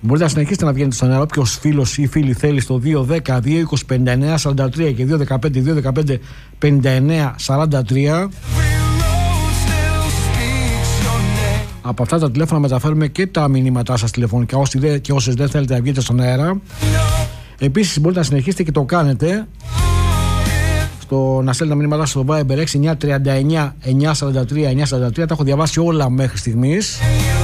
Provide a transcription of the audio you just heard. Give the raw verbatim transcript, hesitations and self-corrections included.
Μπορείτε να συνεχίσετε να βγαίνετε στον αέρα. Όποιος φίλος ή φίλη θέλει στο δύο δέκα δύο είκοσι πενήντα εννέα σαράντα τρία και δύο δεκαπέντε δύο δεκαπέντε πενήντα εννέα σαράντα τρία. Από αυτά τα τηλέφωνα μεταφέρουμε και τα μηνύματά σας τηλεφωνικά, όσοι δε, και όσες δεν θέλετε να βγείτε στον αέρα. Επίσης μπορείτε να συνεχίσετε και το κάνετε στο, να στέλνετε τα μηνύματά σας στο Viber έξι εννιά τρία εννιά εννιά σαράντα τρία εννιά σαράντα τρία. Τα έχω διαβάσει όλα μέχρι στιγμής.